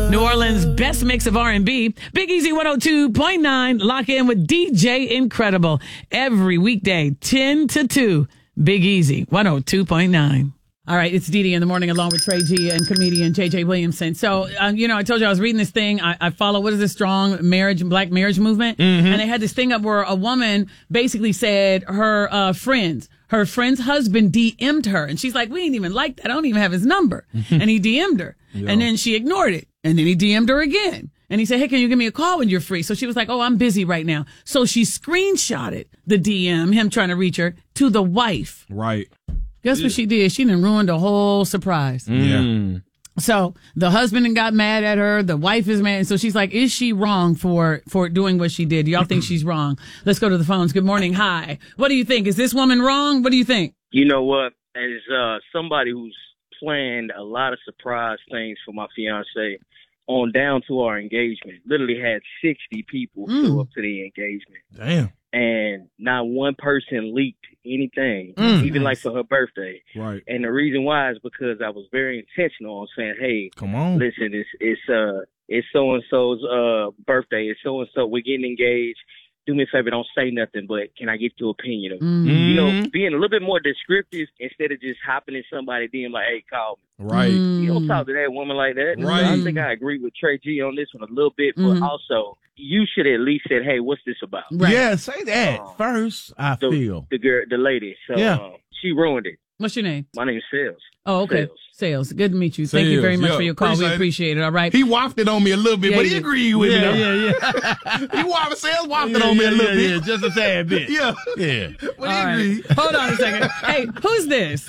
New Orleans' best mix of R&B. Big Easy 102.9. Lock in with DJ Incredible. Every weekday, 10 to 2. Big Easy 102.9. All right, it's Dee Dee in the morning along with Trey G and comedian JJ Williamson. So, I told you I was reading this thing. I follow, what is this, strong marriage, black marriage movement? Mm-hmm. And they had this thing up where a woman basically said her friend's husband DM'd her. And she's like, we ain't even like that. I don't even have his number. And he DM'd her. Yo. And then she ignored it. And then he DM'd her again. And he said, hey, can you give me a call when you're free? So she was like, oh, I'm busy right now. So she screenshotted the DM, him trying to reach her, to the wife. Right. Guess what she did? She done ruined the whole surprise. Yeah. So the husband got mad at her. The wife is mad. So she's like, is she wrong for doing what she did? Y'all think she's wrong? Let's go to the phones. Good morning. Hi. What do you think? Is this woman wrong? What do you think? You know what? As somebody who's planned a lot of surprise things for my fiance on down to our engagement, literally had 60 people show up to the engagement. Damn. And not one person leaked anything, even like for her birthday. Right. And the reason why is because I was very intentional on saying, hey, come on, listen, it's so-and-so's birthday. It's so-and-so. We're getting engaged. Do me a favor, don't say nothing, but can I get your opinion? Being a little bit more descriptive instead of just hopping in somebody being like, hey, call me. Right. You don't talk to that woman like that. Right. I think I agree with Trey G on this one a little bit, but also you should at least said, hey, what's this about? Right. Yeah, say that first, feel. The lady. So she ruined it. What's your name? My name is Sales. Oh, okay. Sales. Good to meet you. Thank you very much for your call. We appreciate it. All right. He wafted on me a little bit, but he agreed with me. Yeah. Sales wafted on me a little bit. Yeah, just a tad bit. Yeah. But he agreed. Hold on a second. Hey, who's this?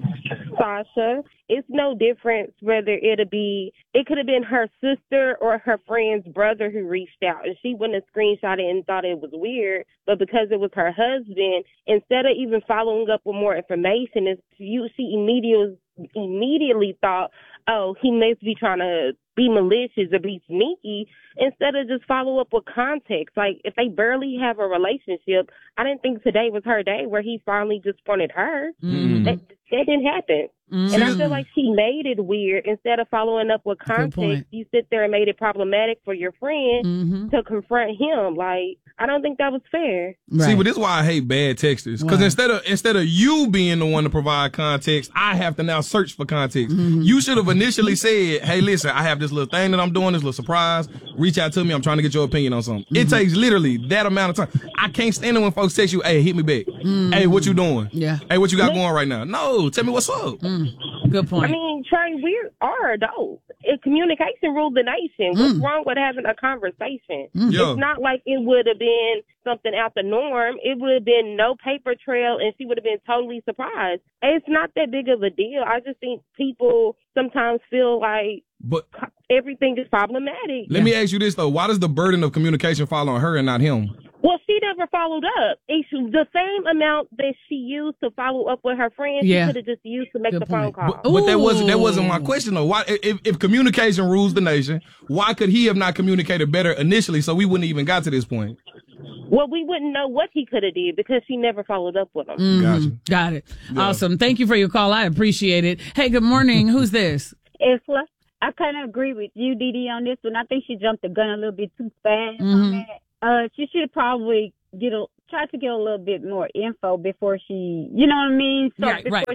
Sasha. It's no difference whether it could have been her sister or her friend's brother who reached out, and she wouldn't have screenshot it and thought it was weird. But because it was her husband, instead of even following up with more information, she immediately thought, oh, he must be trying to be malicious or be sneaky, instead of just follow up with context. Like, if they barely have a relationship, I didn't think today was her day where he finally just wanted her. That didn't happen. And I feel like she made it weird. Instead of following up with context, you sit there and made it problematic for your friend to confront him. Like, I don't think that was fair. Right. See, but this is why I hate bad texters. Because instead of you being the one to provide context, I have to now search for context. You should have initially said, hey, listen, I have this little thing that I'm doing, this little surprise. Reach out to me. I'm trying to get your opinion on something. It takes literally that amount of time. I can't stand it when folks text you, hey, hit me back. Hey, what you doing? Yeah. Hey, what you got going right now? No, tell me what's up. Good point. I mean, Trey, we are adults. Communication rules the nation. What's wrong with having a conversation? It's not like it would have been something out the norm. It would have been no paper trail, and she would have been totally surprised. It's not that big of a deal. I just think people sometimes feel like everything is problematic. Let me ask you this, though. Why does the burden of communication fall on her and not him? Well, she never followed up. It's the same amount that she used to follow up with her friends, she could have just used to make the phone call. But that wasn't my question, though. Why, if communication rules the nation, why could he have not communicated better initially so we wouldn't even got to this point? Well, we wouldn't know what he could have did because she never followed up with him. Gotcha. Got it. Yeah. Awesome. Thank you for your call. I appreciate it. Hey, good morning. Who's this? Isla. I kind of agree with you, Dee Dee, on this one. I think she jumped the gun a little bit too fast on that. She should probably try to get a little bit more info before she, you know what I mean? So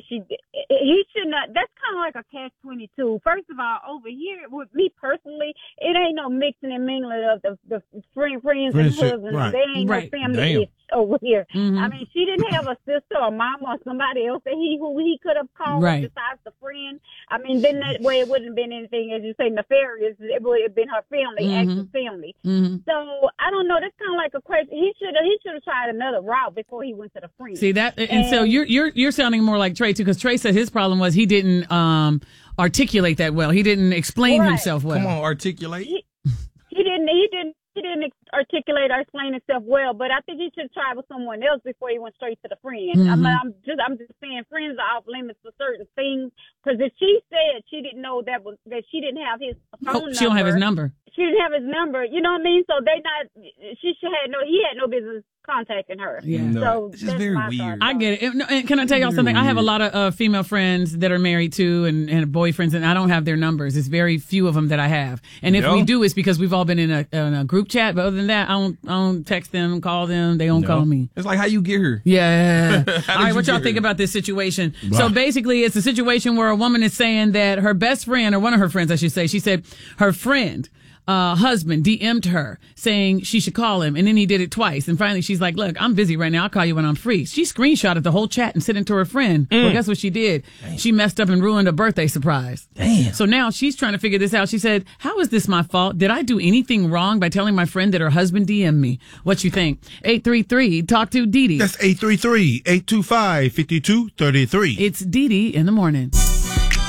he should not, that's kind of like a catch-22. First of all, over here, with me personally, it ain't no mixing and mingling of the friends and husbands. Right. There ain't no family over here. I mean, she didn't have a sister or mom or somebody else that who he could have called besides the friend. I mean, then that way it wouldn't have been anything, as you say, nefarious. It would have been her family, actual family. So, I don't know. That's kind of like a question. He should have tried another route before he went to the friend. See that? And so you're sounding more like Trey, too, because Trey said his problem was he didn't articulate that well. He didn't explain himself well. Come on, articulate. He didn't articulate or explain himself well, but I think he should try with someone else before he went straight to the friend. I'm just saying friends are off limits for certain things, because if she said she didn't know that she didn't have his phone number. She don't have his number. she didn't have his number. You know what I mean? So he had no business contacting her. Yeah. No, So it's just that's very my weird. thought. I get it. And can I tell y'all something? I have a lot of female friends that are married too and boyfriends, and I don't have their numbers. It's very few of them that I have. And if we do, it's because we've all been in a group chat. But other than that, I don't text them, call them. They don't call me. It's like how you get her. Yeah. All right, what y'all get think her? about this situation? So basically, it's a situation where a woman is saying that her best friend, or one of her friends, I should say, she said her friend, husband DM'd her saying she should call him, and then he did it twice. And finally, she's like, "Look, I'm busy right now. I'll call you when I'm free." She screenshotted the whole chat and sent it to her friend. Well, guess what she did? Damn. She messed up and ruined a birthday surprise. Damn. So now she's trying to figure this out. She said, "How is this my fault? Did I do anything wrong by telling my friend that her husband DM'd me?" What you think? 833 talk to Dee Dee. That's 833-825-5233. It's Dee Dee in the morning.